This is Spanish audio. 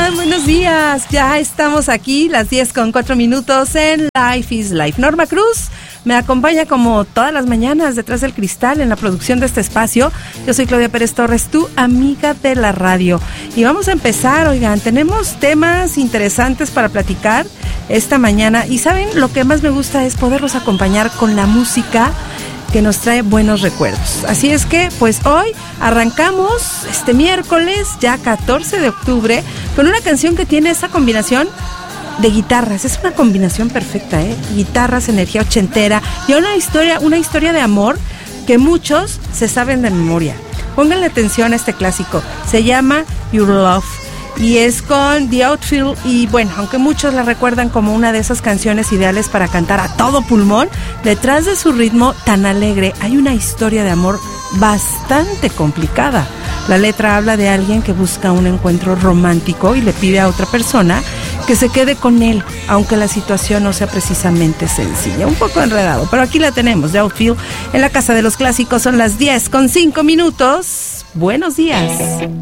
están? Buenos días. Ya estamos aquí, las 10:04 en Life is Life. Norma Cruz me acompaña como todas las mañanas detrás del cristal en la producción de este espacio. Yo soy Claudia Pérez Torres, tu amiga de la radio. Y vamos a empezar, oigan, tenemos temas interesantes para platicar esta mañana. Y ¿saben? Lo que más me gusta es poderlos acompañar con la música que nos trae buenos recuerdos. Así es que, pues hoy arrancamos este miércoles, ya 14 de octubre, con una canción que tiene esa combinación de guitarras. Es una combinación perfecta, guitarras, energía ochentera y una historia de amor que muchos se saben de memoria. Pónganle atención a este clásico. Se llama Your Love y es con The Outfield. Y bueno, aunque muchos la recuerdan como una de esas canciones ideales para cantar a todo pulmón, detrás de su ritmo tan alegre hay una historia de amor bastante complicada. La letra habla de alguien que busca un encuentro romántico y le pide a otra persona que se quede con él, aunque la situación no sea precisamente sencilla. Un poco enredado, pero aquí la tenemos, The Outfield, en la Casa de los Clásicos. Son las 10:05. Buenos días.